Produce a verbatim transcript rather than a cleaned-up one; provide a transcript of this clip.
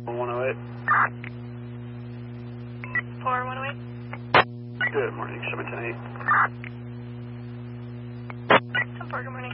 one oh eight. four one oh eight. Good morning, seven ten eight. ten four, good morning.